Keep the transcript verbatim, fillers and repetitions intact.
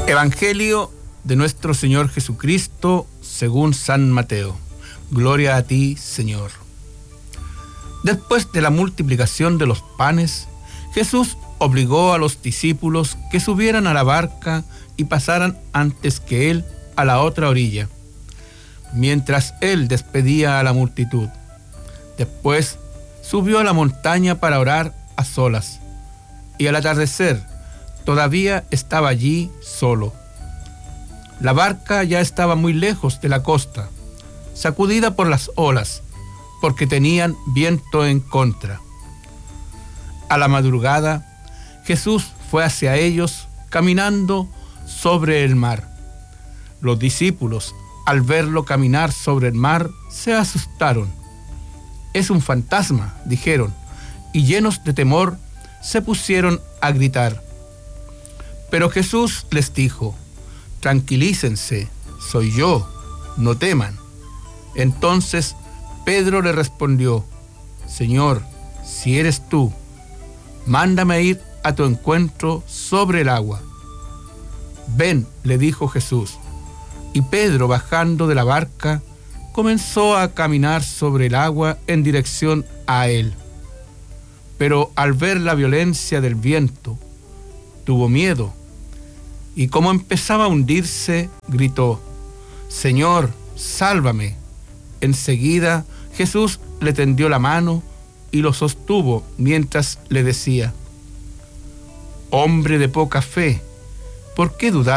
Evangelio de nuestro Señor Jesucristo según San Mateo. Gloria a ti, Señor. Después de la multiplicación de los panes, Jesús obligó a los discípulos que subieran a la barca y pasaran antes que él a la otra orilla, mientras él despedía a la multitud. Después subió a la montaña para orar a solas, y al atardecer todavía estaba allí solo. La barca ya estaba muy lejos de la costa, sacudida por las olas, porque tenían viento en contra. A la madrugada, Jesús fue hacia ellos caminando sobre el mar. Los discípulos, al verlo caminar sobre el mar, se asustaron. «Es un fantasma», dijeron, y llenos de temor, se pusieron a gritar. Pero Jesús les dijo: «Tranquilícense, soy yo, no teman». Entonces Pedro le respondió: «Señor, si eres tú, mándame ir a tu encuentro sobre el agua». «Ven», le dijo Jesús, y Pedro, bajando de la barca, comenzó a caminar sobre el agua en dirección a él. Pero al ver la violencia del viento, tuvo miedo, y como empezaba a hundirse, gritó: «Señor, sálvame». Enseguida Jesús le tendió la mano y lo sostuvo mientras le decía: «Hombre de poca fe, ¿por qué dudaste?»